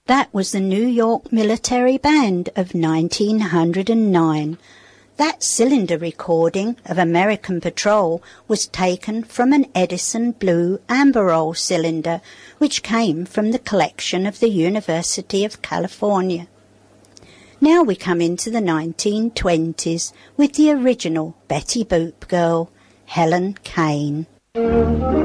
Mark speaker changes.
Speaker 1: That was the New York Military Band of 1909. That cylinder recording of American Patrol was taken from an Edison Blue Amberol cylinder, which came from the collection of the University of California. Now we come into the 1920s with the original Betty Boop girl, Helen Kane.